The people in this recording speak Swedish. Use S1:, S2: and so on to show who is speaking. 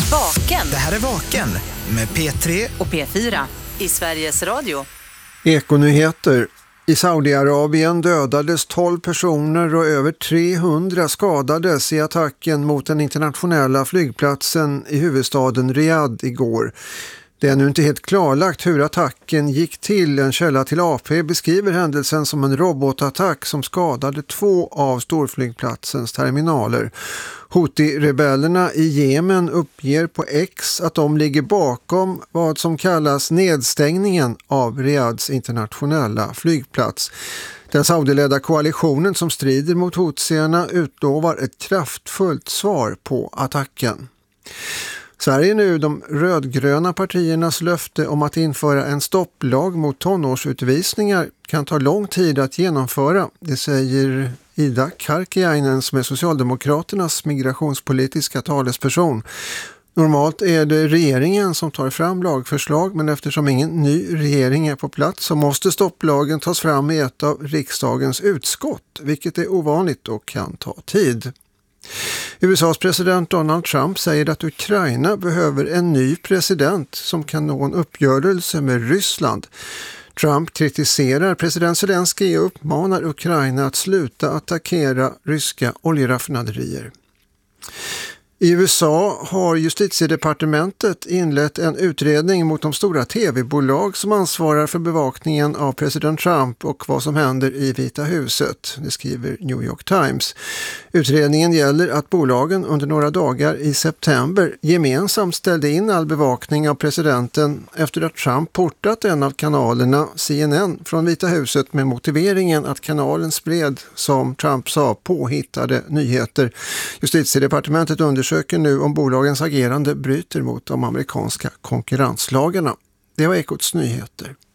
S1: Vaken.
S2: Det här är Vaken med P3
S1: och P4 i Sveriges Radio.
S3: Ekonyheter. I Saudiarabien dödades 12 personer och över 300 skadades i attacken mot den internationella flygplatsen i huvudstaden Riyadh igår. Det är nu inte helt klarlagt hur attacken gick till. En källa till AP beskriver händelsen som en robotattack som skadade 2 av storflygplatsens terminaler. Houthi-rebellerna i Jemen uppger på X att de ligger bakom vad som kallas nedstängningen av Riyadhs internationella flygplats. Den saudiledda koalitionen som strider mot Houthierna utlovar ett kraftfullt svar på attacken. Sverige nu de rödgröna partiernas löfte om att införa en stopplag mot tonårsutvisningar kan ta lång tid att genomföra. Det säger Ida Karkiainen som är Socialdemokraternas migrationspolitiska talesperson. Normalt är det regeringen som tar fram lagförslag, men eftersom ingen ny regering är på plats så måste stopplagen tas fram i ett av riksdagens utskott, vilket är ovanligt och kan ta tid. USAs president Donald Trump säger att Ukraina behöver en ny president som kan nå en uppgörelse med Ryssland. Trump kritiserar president Zelensky och uppmanar Ukraina att sluta attackera ryska oljeraffinaderier. I USA har justitiedepartementet inlett en utredning mot de stora tv-bolag som ansvarar för bevakningen av president Trump och vad som händer i Vita huset, det skriver New York Times. Utredningen gäller att bolagen under några dagar i september gemensamt ställde in all bevakning av presidenten efter att Trump portat en av kanalerna, CNN, från Vita huset med motiveringen att kanalen spred, som Trump sa, påhittade nyheter. Justitiedepartementet undersöker nu om bolagens agerande bryter mot de amerikanska konkurrenslagarna. Det var Ekots nyheter.